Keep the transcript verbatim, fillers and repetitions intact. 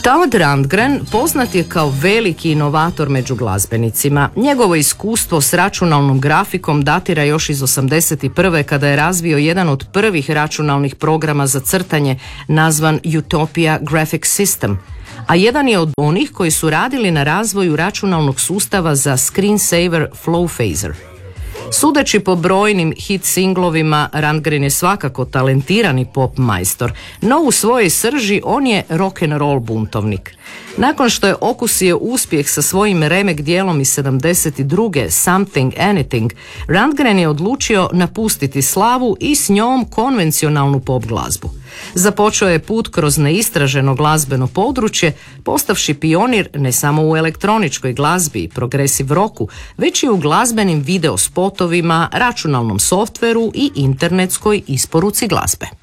Todd Rundgren poznat je kao veliki inovator među glazbenicima. Njegovo iskustvo s računalnom grafikom datira još iz osamdeset prve kada je razvio jedan od prvih računalnih programa za crtanje nazvan Utopia Graphic System, a jedan je od onih koji su radili na razvoju računalnog sustava za screensaver Flow Phaser. Sudeći po brojnim hit singlovima, Rundgren je svakako talentirani pop majstor, no u svojoj srži on je rock'n'roll buntovnik. Nakon što je okusio uspjeh sa svojim remek dijelom iz sedamdeset druge Something Anything, Rundgren je odlučio napustiti slavu i s njom konvencionalnu pop glazbu. Započeo je put kroz neistraženo glazbeno područje, postavši pionir ne samo u elektroničkoj glazbi i progresiv roku, već i u glazbenim videospotovima, računalnom softveru i internetskoj isporuci glazbe.